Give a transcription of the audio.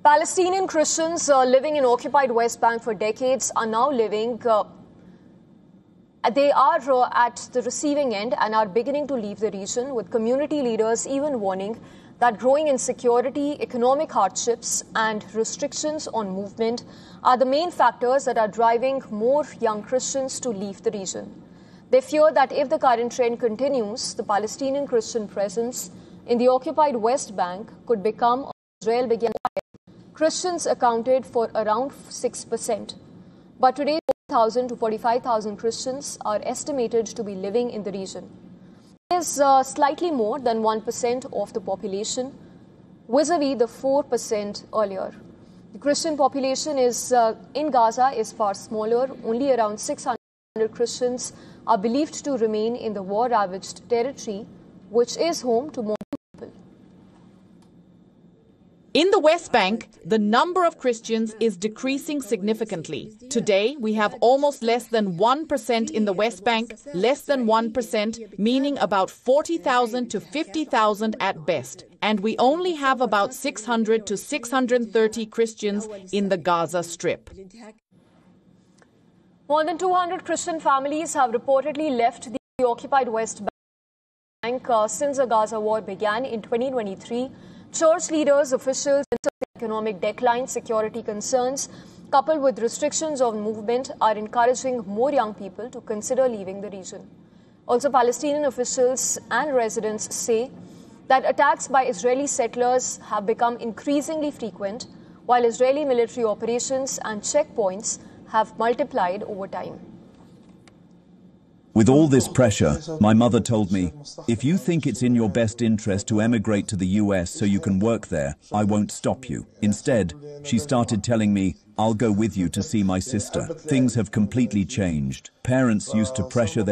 Palestinian Christians living in occupied West Bank for decades are now living, they are at the receiving end and are beginning to leave the region, with community leaders even warning that growing insecurity, economic hardships and restrictions on movement are the main factors that are driving more young Christians to leave the region. They fear that if the current trend continues, the Palestinian Christian presence in the occupied West Bank could become Israel began. Christians accounted for around 6%. But today, 40,000 to 45,000 Christians are estimated to be living in the region. It is slightly more than 1% of the population, vis-a-vis the 4% earlier. The Christian population in Gaza is far smaller. Only around 600 Christians are believed to remain in the war-ravaged territory, which is home to more people. In the West Bank, the number of Christians is decreasing significantly. Today, we have almost less than 1% in the West Bank, less than 1%, meaning about 40,000 to 50,000 at best. And we only have about 600 to 630 Christians in the Gaza Strip. More than 200 Christian families have reportedly left the occupied West Bank since the Gaza war began in 2023. Church leaders, officials, economic decline, security concerns, coupled with restrictions on movement, are encouraging more young people to consider leaving the region. Also, Palestinian officials and residents say that attacks by Israeli settlers have become increasingly frequent, while Israeli military operations and checkpoints have multiplied over time. With all this pressure, my mother told me, if you think it's in your best interest to emigrate to the US so you can work there, I won't stop you. Instead, she started telling me, I'll go with you to see my sister. Things have completely changed. Parents used to pressure their